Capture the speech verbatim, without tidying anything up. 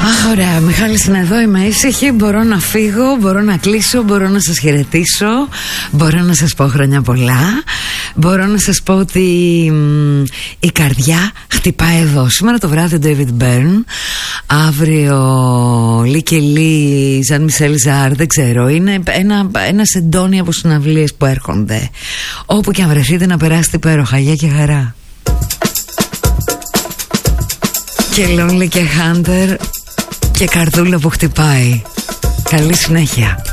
Αχ, ωραία. Μιχάλης είναι εδώ, είμαι ήσυχη. Μπορώ να φύγω, μπορώ να κλείσω, μπορώ να σας χαιρετήσω. Μπορώ να σας πω χρόνια πολλά. Μπορώ να σας πω ότι μ, η καρδιά χτυπάει εδώ. Σήμερα το βράδυ ο David Byrne, αύριο Λί και Λί, Ζαν Μισελ Ζάρ, δεν ξέρω. Είναι ένα, ένα σεντόνι από συναυλίες που έρχονται. Όπου και αν βρεθείτε να περάσετε υπέροχα. Γεια και χαρά. Και Lonely και Hunter και καρδούλα που χτυπάει. Καλή συνέχεια.